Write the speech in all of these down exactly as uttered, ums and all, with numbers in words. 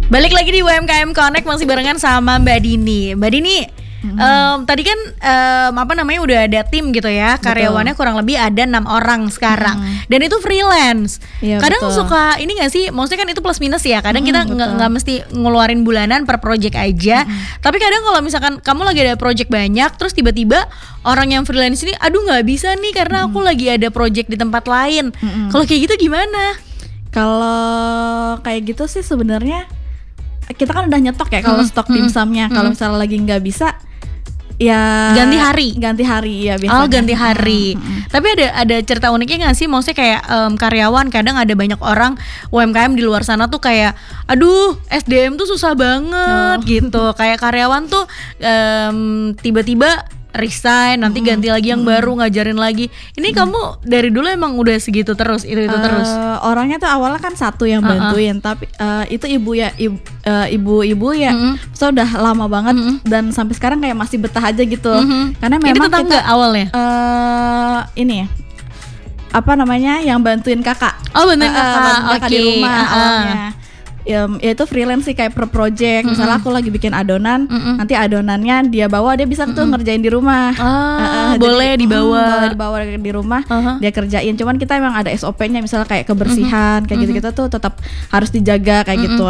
Balik lagi di U M K M Connect, masih barengan sama Mbak Dini. Mbak Dini, hmm. um, tadi kan um, apa namanya udah ada tim gitu ya, karyawannya betul. Kurang lebih ada enam orang sekarang, hmm. dan itu freelance. Ya, kadang betul. Suka ini nggak sih, maksudnya kan itu plus minus ya. Kadang hmm, kita nggak nggak mesti ngeluarin bulanan per project aja. Hmm. Tapi kadang kalau misalkan kamu lagi ada project banyak, terus tiba-tiba orang yang freelance ini, aduh nggak bisa nih karena hmm. aku lagi ada project di tempat lain. Hmm. Kalau kayak gitu gimana? Kalau kayak gitu sih sebenarnya kita kan udah nyetok ya kalau hmm, stok dimsumnya. Hmm, kalau misalnya lagi nggak bisa, ya ganti hari. Ganti hari ya biasanya. Oh ganti hari. Hmm, hmm. Tapi ada ada cerita uniknya nggak sih? Maksudnya kayak um, karyawan kadang ada banyak orang U M K M di luar sana tuh kayak, aduh S D M tuh susah banget oh. gitu. Kayak karyawan tuh um, tiba-tiba resign, nanti ganti lagi yang baru, ngajarin lagi. Ini hmm. kamu dari dulu emang udah segitu terus, itu itu uh, terus. Orangnya tuh awalnya kan satu yang bantuin, uh-uh. tapi uh, itu ibu ya ibu, uh, ibu-ibu ya, mm-hmm. so udah lama banget mm-hmm. dan sampai sekarang kayak masih betah aja gitu. Mm-hmm. Karena memang ini tetangga kita, awalnya. Uh, ini ya, apa namanya yang bantuin kakak. Oh bantuin uh, kakak, bantuin kakak okay. di rumah uh-uh. awalnya. Ya, ya itu freelance sih kayak per project. Mm-hmm. Misalnya aku lagi bikin adonan, mm-hmm. nanti adonannya dia bawa, dia bisa mm-hmm. tuh ngerjain di rumah. Ah, uh, uh, boleh jadi, dibawa. Mm, boleh dibawa di rumah, uh-huh. dia kerjain. Cuman kita emang ada S O P-nya, misalnya kayak kebersihan, mm-hmm. kayak gitu-gitu tuh tetap harus dijaga kayak mm-hmm. gitu.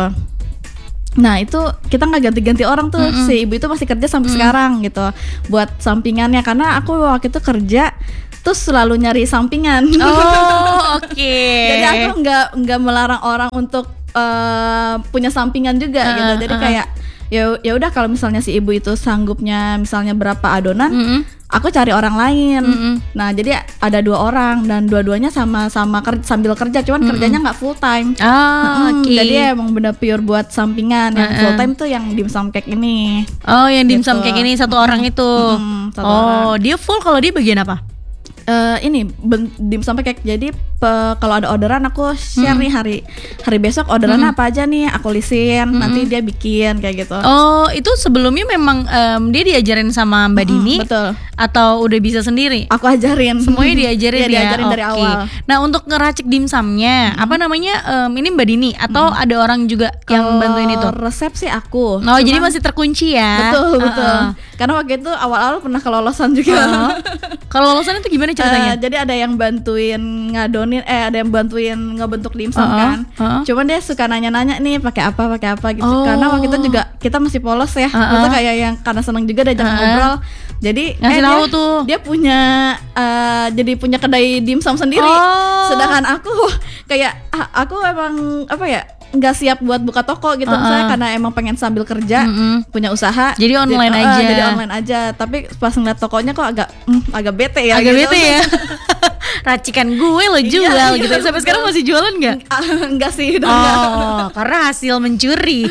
Nah itu kita nggak ganti-ganti orang tuh, mm-hmm. si ibu itu masih kerja sampai mm-hmm. sekarang gitu, buat sampingannya. Karena aku waktu itu kerja terus selalu nyari sampingan. Oh oke. Okay. Jadi aku nggak nggak melarang orang untuk Uh, punya sampingan juga uh, gitu. Jadi uh, kayak ya ya udah kalau misalnya si ibu itu sanggupnya misalnya berapa adonan, mm-hmm. aku cari orang lain. Mm-hmm. Nah jadi ada dua orang dan dua-duanya sama-sama ker- sambil kerja, cuman mm-hmm. kerjanya nggak full time. Oh, mm-hmm. okay. Jadi emang bener pure buat sampingan. Yang uh-uh. full time tuh yang dimsum cake ini. Oh yang gitu. Dimsum cake ini satu mm-hmm. orang itu. Mm-hmm, satu oh orang. Dia full, kalau dia bagian apa? Uh, ini ben, dimsum cake. Jadi pe, kalau ada orderan aku share hmm. nih hari hari besok orderan hmm. apa aja nih, aku lisin, hmm. nanti dia bikin kayak gitu. Oh itu sebelumnya memang um, dia diajarin sama Mbak hmm, Dini? Betul. Atau udah bisa sendiri? Aku ajarin. Semuanya diajarin ya? Ya diajarin dari okay. awal. Nah untuk ngeracik dimsumnya, hmm. apa namanya, um, ini Mbak Dini atau hmm. ada orang juga yang kalo bantuin itu? Resep sih aku. Oh cuman, jadi masih terkunci ya? Betul uh-uh. betul. Karena waktu itu awal-awal pernah kelolosan juga. Uh-huh. Kalau lolosan itu gimana ceritanya? Uh, jadi ada yang bantuin ngadonin, eh ada yang bantuin ngebentuk dimsum uh-uh. kan. Uh-uh. Cuman dia suka nanya-nanya nih pakai apa, pakai apa gitu. Oh. Karena waktu itu juga kita masih polos ya. Uh-uh. Itu kayak yang karena seneng juga diajak uh-uh. ngobrol. Jadi ngasih eh, tahu dia, tuh. Dia punya uh, jadi punya kedai dimsum sendiri. Oh. Sedangkan aku kayak aku emang apa ya? Nggak siap buat buka toko gitu, uh-uh. misalnya karena emang pengen sambil kerja, mm-hmm. punya usaha, jadi online jadi, aja. Uh, jadi online aja. Tapi pas ngeliat tokonya kok agak, mm, agak bete ya. Agak gitu. bete ya. Racikan gue lo jual iya, gitu. Iya, sampai sekarang masih jualan nggak? Enggak sih. Oh, enggak. Karena hasil mencuri.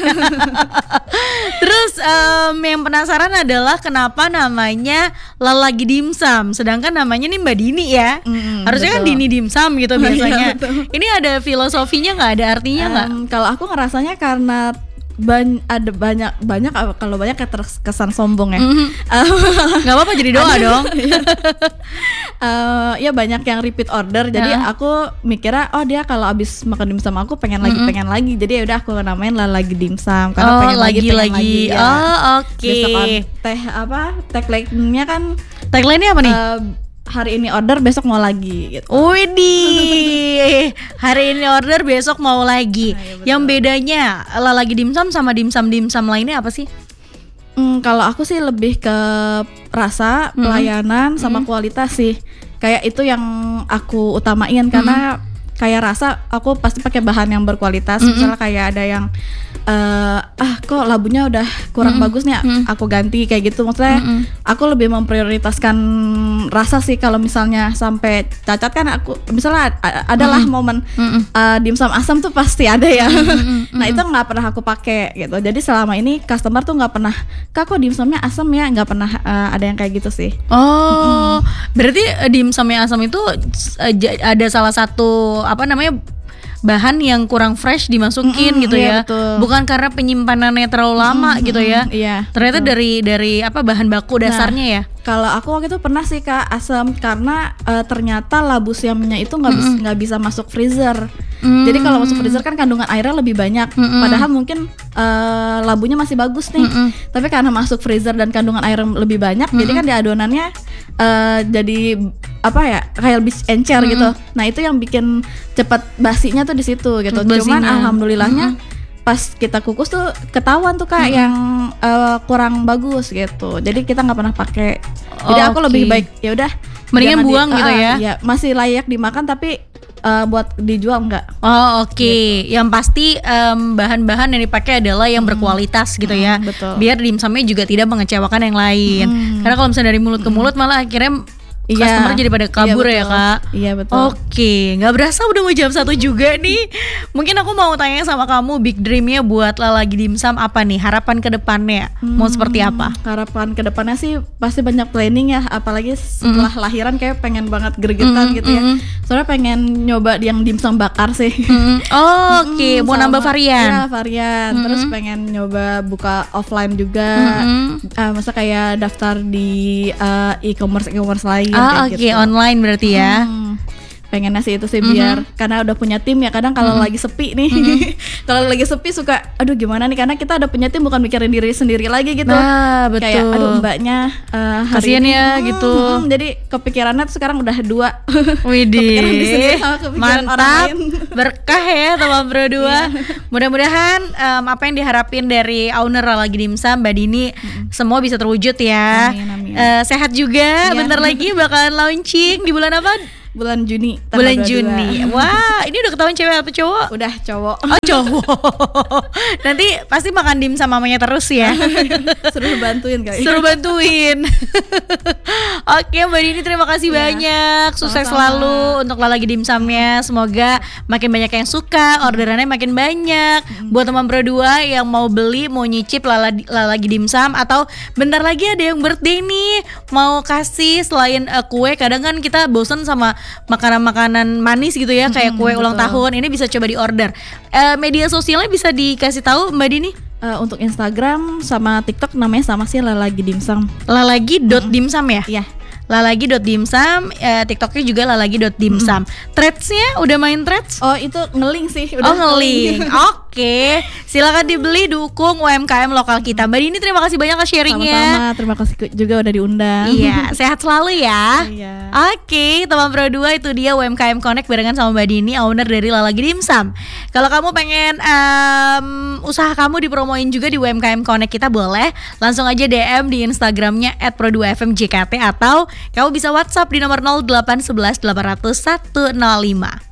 Terus um, yang penasaran adalah kenapa namanya Lalagi Dimsum, sedangkan namanya nih Mbak Dini ya. Mm, harusnya betul. Kan Dini Dimsum gitu biasanya. Iya, ini ada filosofinya nggak? Ada artinya nggak? Um, kalau aku ngerasanya karena ban ada banyak banyak kalau banyak kayak terkesan sombong ya. Mm-hmm. Nggak apa-apa jadi doa dong. uh, ya banyak yang repeat order. Jadi uh. aku mikirnya oh dia kalau abis makan dimsum aku pengen lagi mm-hmm. pengen lagi. Jadi ya udah aku namain Lalagi Dimsum karena oh, pengen lagi pengen lagi. lagi. Ya. Oh oke. Okay. Besok teh apa tagline-nya kan tagline-nya apa nih? Uh, hari ini order besok mau lagi gitu. Widih, hari ini order besok mau lagi. Nah, ya yang bedanya Lalagi Dimsum sama dimsum-dimsum lainnya apa sih? Hmm, kalau aku sih lebih ke rasa, pelayanan, mm-hmm. sama mm-hmm. kualitas sih. Kayak itu yang aku utamain karena mm-hmm. kayak rasa aku pasti pakai bahan yang berkualitas. Mm-hmm. Misalnya kayak ada yang uh, ah kok labunya udah kurang mm-hmm. bagus nih, mm-hmm. aku ganti kayak gitu. Maksudnya mm-hmm. aku lebih memprioritaskan rasa sih. Kalau misalnya sampai cacat kan aku misalnya adalah mm-hmm. momen mm-hmm. uh, dimsum asam tuh pasti ada ya. Mm-hmm. Nah itu nggak pernah aku pakai gitu. Jadi selama ini customer tuh nggak pernah, kak kok dimsumnya asam ya, nggak pernah uh, ada yang kayak gitu sih. Oh mm-hmm. berarti uh, dimsumnya asam itu uh, j- ada salah satu apa namanya bahan yang kurang fresh dimasukin Mm-mm, gitu iya, ya. betul. Bukan karena penyimpanannya terlalu lama Mm-mm, gitu ya. iya, Ternyata betul. dari dari apa bahan baku dasarnya ya. Kalau aku waktu itu pernah sih Kak asam karena uh, ternyata labu siamnya itu nggak bis, nggak bisa masuk freezer. Mm. Jadi kalau masuk freezer kan kandungan airnya lebih banyak. Mm-mm. Padahal mungkin uh, labunya masih bagus nih. Mm-mm. Tapi karena masuk freezer dan kandungan air lebih banyak, Mm-mm. jadi kan di adonannya uh, jadi apa ya kayak lebih encer Mm-mm. gitu. Nah itu yang bikin cepat basinya tuh di situ gitu. Cepat Cuman basinya. alhamdulillahnya Mm-mm. pas kita kukus tuh ketahuan tuh Kak Mm-mm. yang uh, kurang bagus gitu. Jadi kita nggak pernah pakai. Jadi aku Oke. lebih baik ya udah Mendingan jangan di- buang gitu ah, ya. Iya, masih layak dimakan tapi uh, buat dijual enggak. Oh oke, yang pasti em, bahan-bahan yang dipakai adalah yang berkualitas gitu ya, Mm, betul. biar dimsumnya juga tidak mengecewakan yang lain. Mm. Karena kalau misalnya dari mulut ke mulut malah akhirnya Iya. customer jadi pada kabur Iya, ya betul. kak. Iya betul. Oke, nggak berasa udah mau jam satu juga nih. Mungkin aku mau tanya sama kamu, big dreamnya buat Lalagi Dimsum apa nih? Harapan ke depannya mau seperti apa? Harapan kedepannya sih pasti banyak planning ya, apalagi setelah lahiran kayak pengen banget gregetan Mm, gitu ya. mm. Soalnya pengen nyoba yang dimsum bakar sih. Mm, oh, oke, Mm, mau nambah sama- varian. Iya varian. Terus pengen nyoba buka offline juga. Mm-mm. Eh, masa kayak daftar di eh, e-commerce e-commerce lain Ah, kayak oke, gitu. online berarti ya. Hmm, pengennya sih itu sih biar karena udah punya tim ya kadang kalau lagi sepi nih kalau lagi sepi suka aduh gimana nih karena kita udah punya tim bukan mikirin diri sendiri lagi gitu. Nah, betul. Kayak aduh mbaknya eh, hari Kasian ini ya, hmm, gitu. hmm, jadi kepikirannya tuh sekarang udah dua. Widih, Kepikiran diri sendiri sama kepikiran orang mantap, lain. berkah ya teman berdua. Mudah-mudahan em, apa yang diharapin dari owner Lalagi Dimsum Mbak Dini semua bisa terwujud ya. Amin, amin. Eh, sehat juga, Iya. bentar lagi bakalan launching di bulan apa? Bulan Juni tanggal Bulan dua puluh dua. Juni. Wah, ini udah ketahuan cewek apa cowok? Udah cowok. Oh cowok. Nanti pasti makan dim sama mamanya terus ya. Suruh bantuin kali. Suruh bantuin. Oke Mbak Dini, terima kasih Iya. banyak. Sukses Sama-sama. selalu untuk Lalagi Dimsumnya. Semoga makin banyak yang suka, orderannya makin banyak. Buat teman berdua yang mau beli, mau nyicip Lala, Lalagi Dimsum, atau bentar lagi ada yang birthday nih, mau kasih selain uh, kue. Kadang kan kita bosen sama makanan-makanan manis gitu ya, kayak kue betul. ulang tahun. Ini bisa coba di order. Eh, media sosialnya bisa dikasih tahu Mbak Dini? Eh, untuk Instagram sama TikTok namanya sama sih Lalagi Dimsum. Lalagi dot dimsum ya? Iya. Lalagi dot dimsum, eh, TikToknya juga lalagi dot dimsum. Threads-nya udah main threads? Oh itu ngeling sih. Oh ngeling. Oke, silakan dibeli, dukung U M K M lokal kita. Mbak Dini terima kasih banyak atas sharingnya. Sama-sama. Terima kasih juga udah diundang. Iya, sehat selalu ya. Iya. Oke, teman Pro dua itu dia U M K M Connect barengan sama Mbak Dini, owner dari Lalagi Dimsum. Kalau kamu pengen em, usaha kamu dipromoin juga di U M K M Connect kita, boleh langsung aja D M di Instagramnya at pro dua f m j k t atau kamu bisa WhatsApp di nomor nol delapan satu satu delapan nol nol satu nol lima.